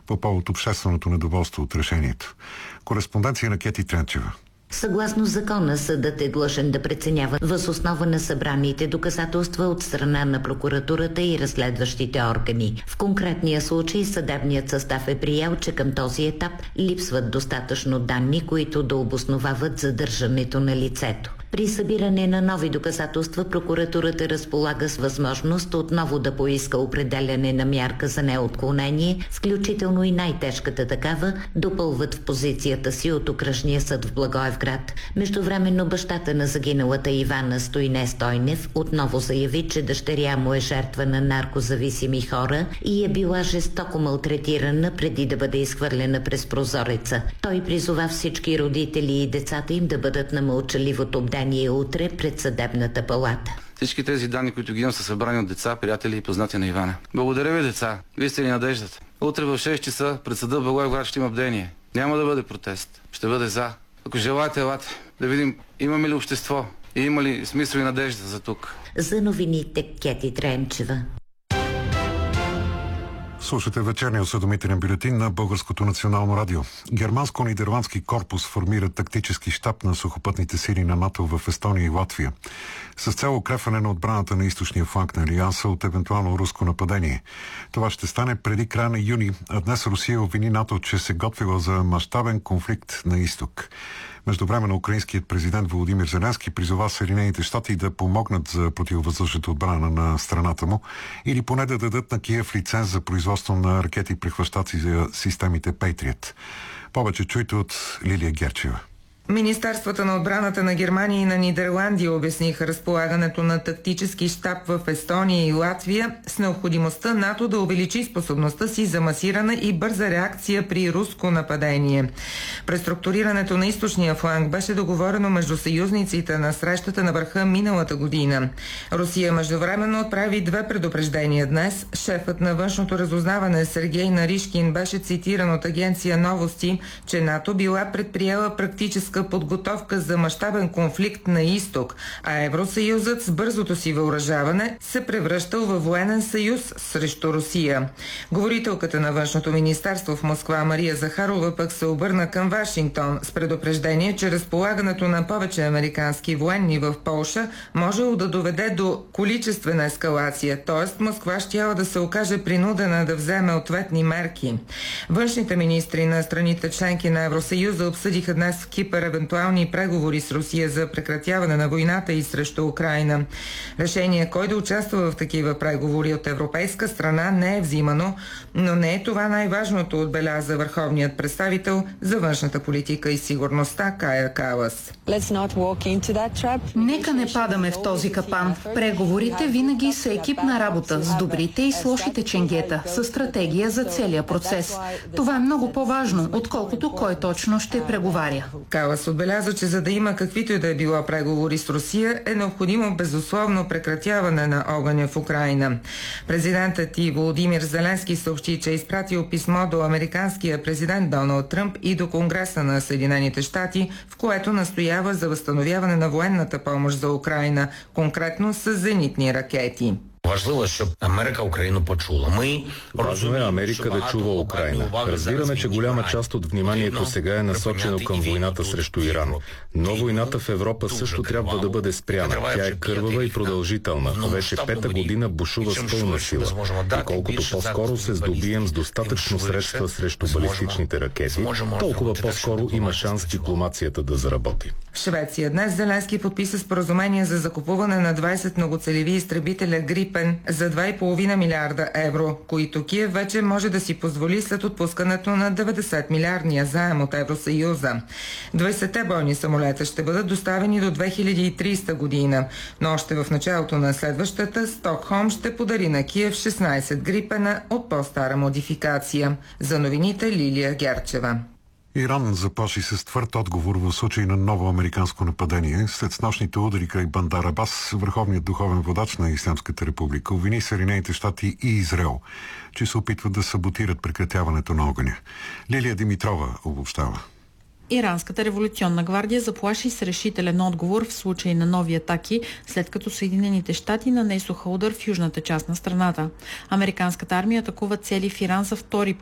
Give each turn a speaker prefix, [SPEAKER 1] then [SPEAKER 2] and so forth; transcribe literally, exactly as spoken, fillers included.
[SPEAKER 1] по повод общественото недоволство от решението. Кореспонденция на Кети Тренчева.
[SPEAKER 2] Съгласно закона, съдът е длъжен да преценява въз основа на събраните доказателства от страна на прокуратурата и разследващите органи. В конкретния случай съдебният състав е приял, че към този етап липсват достатъчно данни, които да обосновават задържането на лицето. При събиране на нови доказателства прокуратурата разполага с възможност отново да поиска определяне на мярка за неотклонение, включително и най-тежката такава, допълват в позицията си от окръжния съд в Благоевград. Междувременно бащата на загиналата Ивана Стойне Стойнев отново заяви, че дъщеря му е жертва на наркозависими хора и е била жестоко малтретирана преди да бъде изхвърлена през прозореца. Той призова всички родители и децата им да бъдат на мълчаливото бдение утре пред съдебната палата.
[SPEAKER 3] Всички тези данни, които ги имам, са събрани от деца, приятели и познати на Ивана. Благодаря ви, деца. Вие сте ни надеждата. Утре в шест часа пред съда в Благоевград ще има бдение. Няма да бъде протест. Ще бъде за. Ако желаете, елате. Да видим имаме ли общество и има ли смисъл и надежда за тук.
[SPEAKER 2] За новините Кети Тренчева.
[SPEAKER 1] Слушате вечерния осведомителен бюлетин на Българското национално радио. Германско-нидерландски корпус формира тактически щаб на сухопътните сили на НАТО в Естония и Латвия с цел укрепване на отбраната на източния фланг на Алианса от евентуално руско нападение. Това ще стане преди края на юни, а днес Русия обвини НАТО, че се готвила за мащабен конфликт на изток. Междувременно украинският президент Володимир Зеленски призова Съединените щати да помогнат за противовъздушната отбрана на страната му или поне да дадат на Киев лиценз за производство на ракети прехващаци за системите Patriot. Повече чуйте от Лилия Герчева.
[SPEAKER 4] Министерствата на отбраната на Германия и на Нидерландия обясниха разполагането на тактически щаб в Естония и Латвия с необходимостта НАТО да увеличи способността си за масирана и бърза реакция при руско нападение. Преструктурирането на източния фланг беше договорено между съюзниците на срещата на върха миналата година. Русия междувременно отправи две предупреждения днес. Шефът на външното разузнаване Сергей Наришкин беше цитиран от агенция Новости, че НАТО била предприела практическа подготовка за мащабен конфликт на изток, а Евросъюзът с бързото си въоръжаване се превръщал във военен съюз срещу Русия. Говорителката на външното министерство в Москва Мария Захарова пък се обърна към Вашингтон с предупреждение, че разполагането на повече американски военни в Полша можело да доведе до количествена ескалация, т.е. Москва щяла да се окаже принудена да вземе ответни мерки. Външните министри на страните членки на Евросъюза обсъдиха днес в Кипър евентуални преговори с Русия за прекратяване на войната и срещу Украйна. Решение кой да участва в такива преговори от европейска страна не е взимано, но не е това най-важното, отбеляза върховният представител за външната политика и сигурността Кая Калас.
[SPEAKER 5] Нека не падаме в този капан. Преговорите винаги са екипна работа с добрите и с лошите ченгета, с стратегия за целия процес. Това е много по-важно, отколкото кой точно ще преговаря.
[SPEAKER 4] Калас отбеляза, че за да има каквито и да е било преговори с Русия, е необходимо безусловно прекратяване на огъня в Украйна. Президентът и Володимир Зеленски съобщи, че е изпратил писмо до американския президент Доналд Тръмп и до Конгреса на Съединените щати, в което настоява за възстановяване на военната помощ за Украйна, конкретно с зенитни ракети.
[SPEAKER 6] Важливо, щоб Америка Украину почула. Мы
[SPEAKER 7] Важно е Америка да чува Украйна. Разбираме, че голяма част от вниманието сега е насочено към войната срещу Иран. Но войната в Европа също трябва да бъде спряна. Тя е кървава и продължителна. Вече пета година бушува с пълна сила. И колкото по-скоро се здобием с достатъчно средства срещу балистичните ракети, толкова по-скоро има шанс дипломацията да заработи.
[SPEAKER 4] В Швеция днес Зеленски подписа споразумение за закупуване на двайсет многоцелеви изтребителя Грипен за два и половина милиарда евро, които Киев вече може да си позволи след отпускането на деветдесет милиардния заем от Евросъюза. двайсетте бойни самолета ще бъдат доставени до две хиляди и тридесета година, но още в началото на следващата Стокхолм ще подари на Киев шестнайсет Грипена от по-стара модификация. За новините Лилия Герчева.
[SPEAKER 1] Иран заплаши с твърд отговор в случай на ново американско нападение. След снощните удари край Бандар Абас, върховният духовен водач на Ислямската република обвини Съединените щати и Израел, че се опитват да саботират прекратяването на огъня. Лилия Димитрова обобщава.
[SPEAKER 8] Иранската революционна гвардия заплаши с решителен отговор в случай на нови атаки, след като Съединените щати нанесоха удар в южната част на страната. Американската армия атакува цели в Иран за втори